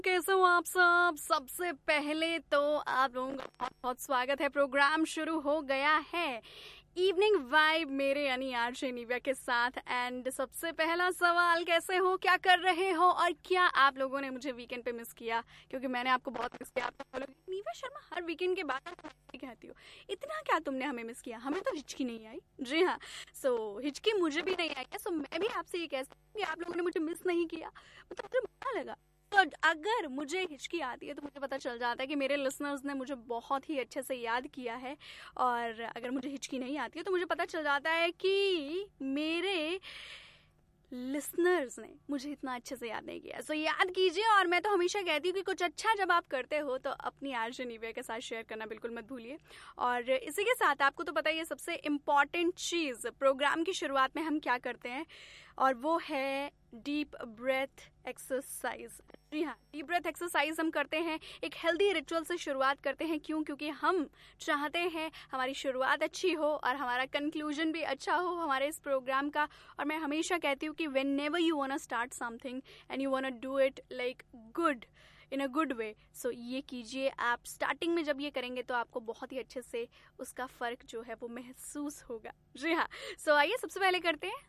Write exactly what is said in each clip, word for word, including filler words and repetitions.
कैसे हो आप सब। सबसे पहले तो आप लोगों का बहुत बहुत स्वागत है। प्रोग्राम शुरू हो गया है इवनिंग वाइब मेरे यानी आरजे निव्या के साथ। एंड सबसे पहला सवाल, कैसे हो, क्या कर रहे हो और क्या आप लोगों ने मुझे वीकेंड पे मिस किया? क्योंकि मैंने आपको बहुत मिस किया। आप बोलोगे निव्या शर्मा हर वीकेंड के बाद आप ऐसे ही कहती हो, इतना क्या तुमने हमें मिस किया? हमें तो हिचकी नहीं आई। जी हाँ, सो so, हिचकी मुझे भी नहीं आई है। सो so, मैं भी आपसे ये कह सकती हूँ कि आप लोगों ने मुझे मिस नहीं किया, मतलब मुझे अच्छा लगा। तो अगर मुझे हिचकी आती है तो मुझे पता चल जाता है कि मेरे लिसनर्स ने मुझे बहुत ही अच्छे से याद किया है। और अगर मुझे हिचकी नहीं आती है तो मुझे पता चल जाता है कि मेरे लिसनर्स ने मुझे इतना अच्छे से याद नहीं किया। सो so, याद कीजिए। और मैं तो हमेशा कहती हूँ कि कुछ अच्छा जब आप करते हो तो अपनी आरजे निव्या के साथ शेयर करना बिल्कुल मत भूलिए। और इसी के साथ आपको तो पता ही है सबसे इम्पॉर्टेंट चीज़ प्रोग्राम की शुरुआत में हम क्या करते हैं, और वो है डीप ब्रेथ एक्सरसाइज। जी हाँ, डीप ब्रेथ एक्सरसाइज हम करते हैं, एक हेल्दी रिचुअल से शुरुआत करते हैं। क्यों? क्योंकि हम चाहते हैं हमारी शुरुआत अच्छी हो और हमारा कंक्लूजन भी अच्छा हो हमारे इस प्रोग्राम का। और मैं हमेशा कहती हूँ कि when never you want start something and you want do it like good in a good way, सो ये कीजिए आप। स्टार्टिंग में जब ये करेंगे तो आपको बहुत ही अच्छे से उसका फ़र्क जो है वो महसूस होगा। जी हाँ, सो आइए सबसे पहले करते हैं।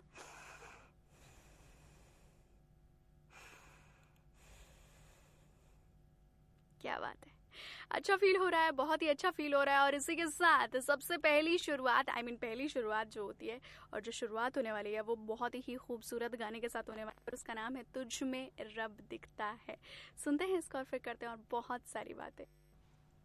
क्या बात है, अच्छा फील हो रहा है, बहुत ही अच्छा फील हो रहा है। और इसी के साथ सबसे पहली शुरुआत, आई I मीन mean, पहली शुरुआत जो होती है और जो शुरुआत होने वाली है वो बहुत ही खूबसूरत गाने के साथ होने वाली है और उसका नाम है तुझ में रब दिखता है। सुनते हैं इसको और फिर करते हैं और बहुत सारी बातें।